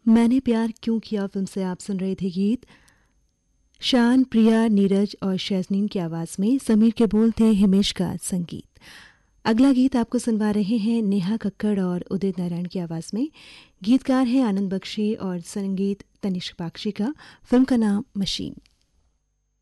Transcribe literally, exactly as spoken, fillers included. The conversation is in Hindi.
मैंने प्यार क्यों किया फिल्म से आप सुन रहे थे गीत। शान, प्रिया, नीरज और शैज़नीन की आवाज़ में, समीर के बोल थे, हिमेश का संगीत। अगला गीत आपको सुनवा रहे हैं नेहा कक्कड़ और उदित नारायण की आवाज़ में। गीतकार हैं आनंद बख्शी और संगीत तनिष्क बागची का। फिल्म का नाम मशीन।